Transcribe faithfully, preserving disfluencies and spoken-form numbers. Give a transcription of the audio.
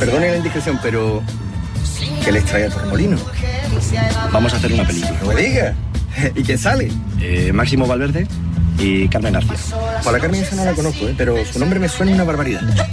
Perdone la indiscreción, pero... ¿qué les trae a Torremolinos? Vamos a hacer una película. ¡No me diga! ¿Y quién sale? Eh, Máximo Valverde y Carmen Arcia. Pues la Carmen esa no la conozco, ¿eh? Pero su nombre me suena una barbaridad.